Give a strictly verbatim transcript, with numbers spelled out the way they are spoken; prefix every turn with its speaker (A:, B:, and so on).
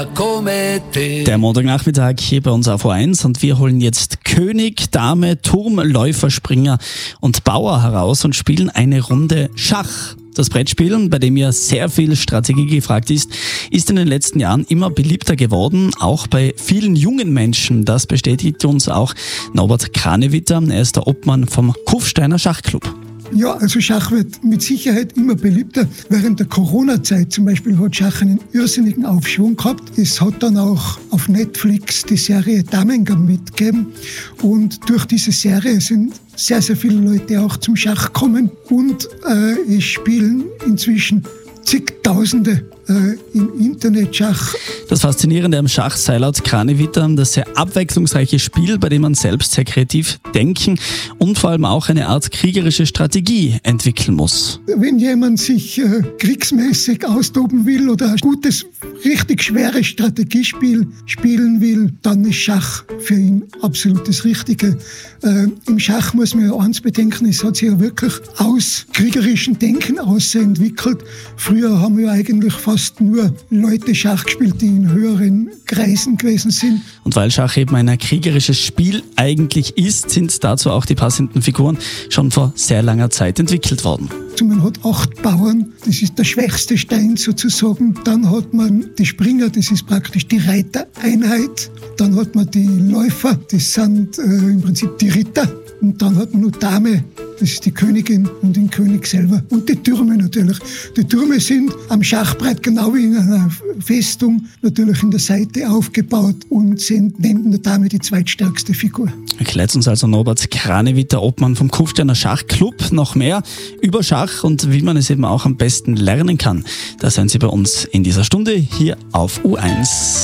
A: Der Montagnachmittag hier bei uns auf O eins und wir holen jetzt König, Dame, Turm, Läufer, Springer und Bauer heraus und spielen eine Runde Schach. Das Brettspielen, bei dem ja sehr viel Strategie gefragt ist, ist in den letzten Jahren immer beliebter geworden, auch bei vielen jungen Menschen. Das bestätigt uns auch Norbert Kranewitter, er ist der Obmann vom Kufsteiner Schachclub.
B: Ja, also Schach wird mit Sicherheit immer beliebter. Während der Corona-Zeit zum Beispiel hat Schach einen irrsinnigen Aufschwung gehabt. Es hat dann auch auf Netflix die Serie Damengambit gegeben. Und durch diese Serie sind sehr, sehr viele Leute auch zum Schach gekommen. Und äh, es spielen inzwischen zigtausende äh, im Internet Schach.
A: Das Faszinierende am Schach sei laut Kranewitter das sehr abwechslungsreiche Spiel, bei dem man selbst sehr kreativ denken und vor allem auch eine Art kriegerische Strategie entwickeln muss.
B: Wenn jemand sich äh, kriegsmäßig austoben will oder ein gutes, richtig schweres Strategiespiel spielen will, dann ist Schach für ihn absolut das Richtige. Äh, Im Schach muss man ja eins bedenken, es hat sich ja wirklich aus kriegerischem Denken aus entwickelt. Früher haben ja eigentlich fast nur Leute Schach gespielt, die in höheren Kreisen gewesen sind.
A: Und weil Schach eben ein kriegerisches Spiel eigentlich ist, sind dazu auch die passenden Figuren schon vor sehr langer Zeit entwickelt worden.
B: Man hat acht Bauern, das ist der schwächste Stein sozusagen. Dann hat man die Springer, das ist praktisch die Reitereinheit. Dann hat man die Läufer, das sind äh, im Prinzip die Ritter. Und dann hat man noch Dame, das ist die Königin und den König selber. Und die Türme natürlich. Die Türme sind am Schachbrett genau wie in einer Festung natürlich in der Seite aufgebaut und sind neben der Dame die zweitstärkste Figur.
A: Erklärt uns also Norbert Kranewitter, Obmann vom Kufsteiner Schachclub. Noch mehr über Schach und wie man es eben auch am besten lernen kann. Das hören Sie bei uns in dieser Stunde hier auf O eins.